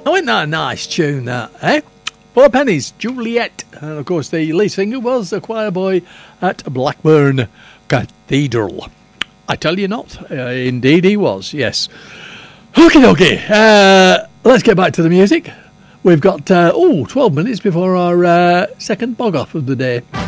Oh, isn't that a nice tune, that, eh? Four Pennies, Juliet. And, of course, the lead singer was the choir boy at Blackburn Cathedral. I tell you not. Indeed he was, yes. Okie dokie. Let's get back to the music. We've got, 12 minutes before our second bog-off of the day.